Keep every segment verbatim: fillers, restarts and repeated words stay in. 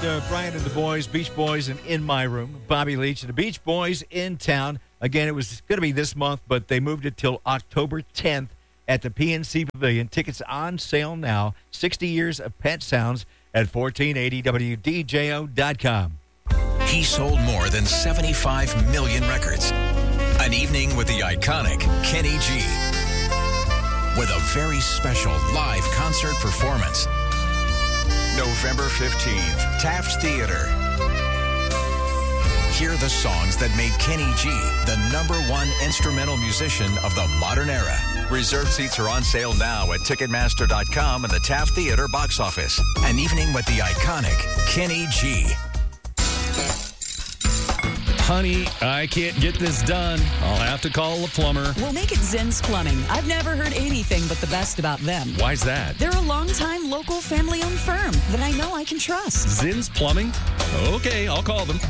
uh, Brian and the Boys, Beach Boys, and In My Room, Bobby Leach and the Beach Boys in town. Again, it was going to be this month, but they moved it till October tenth at the P N C Pavilion. Tickets on sale now. sixty years of Pet Sounds at fourteen eighty W D J O dot com. He sold more than seventy-five million records. An evening with the iconic Kenny G. With a very special live concert performance. November fifteenth, Taft Theater. Hear the songs that made Kenny G the number one instrumental musician of the modern era. Reserved seats are on sale now at Ticketmaster dot com and the Taft Theater box office. An evening with the iconic Kenny G. Honey, I can't get this done. I'll have to call a plumber. We'll make it Zinn's Plumbing. I've never heard anything but the best about them. Why's that? They're a long-time local family-owned firm that I know I can trust. Zinn's Plumbing? Okay, I'll call them.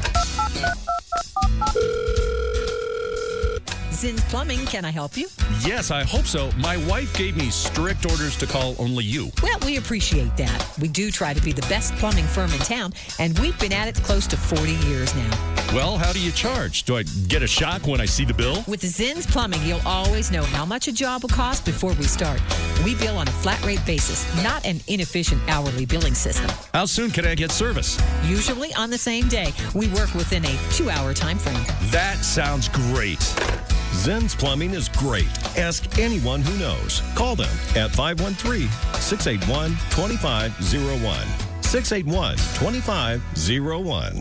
Zinn's Plumbing, can I help you? Yes, I hope so. My wife gave me strict orders to call only you. Well, we appreciate that. We do try to be the best plumbing firm in town, and we've been at it close to forty years now. Well, how do you charge? Do I get a shock when I see the bill? With Zinn's Plumbing, you'll always know how much a job will cost before we start. We bill on a flat rate basis, not an inefficient hourly billing system. How soon can I get service? Usually on the same day. We work within a two-hour time frame. That sounds great. Zinn's Plumbing is great. Ask anyone who knows. Call them at five one three, six eight one, two five zero one. six eight one, two five zero one.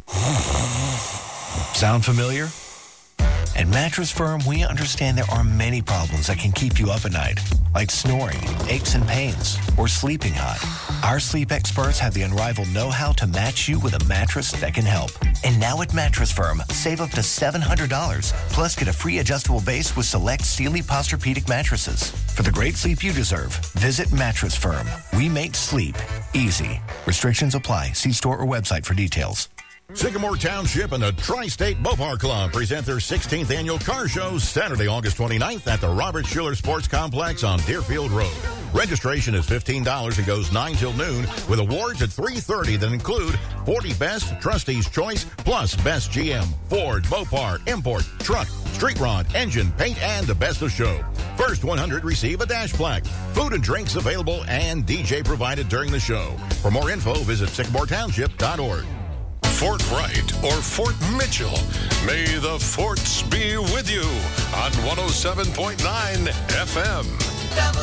Sound familiar? At Mattress Firm, we understand there are many problems that can keep you up at night, like snoring, aches and pains, or sleeping hot. Our sleep experts have the unrivaled know-how to match you with a mattress that can help. And now at Mattress Firm, save up to seven hundred dollars, plus get a free adjustable base with select Sealy Posturepedic mattresses. For the great sleep you deserve, visit Mattress Firm. We make sleep easy. Restrictions apply. See store or website for details. Sycamore Township and the Tri-State Mopar Club present their sixteenth annual car show Saturday, August twenty-ninth at the Robert Schuller Sports Complex on Deerfield Road. Registration is fifteen dollars and goes nine till noon with awards at three thirty that include forty Best, Trustee's Choice, plus Best G M, Ford, Mopar, Import, Truck, Street Rod, Engine, Paint, and the Best of Show. First one hundred receive a dash plaque. Food and drinks available and D J provided during the show. For more info, visit sycamore township dot org. Fort Wright or Fort Mitchell. May the forts be with you on one oh seven point nine F M.